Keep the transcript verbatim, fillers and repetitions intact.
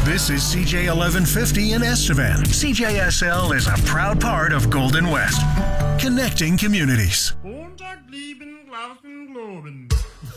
This is C J eleven fifty in Estevan. C J S L is a proud part of Golden West, connecting communities. Montag, lieben, glauben, globen.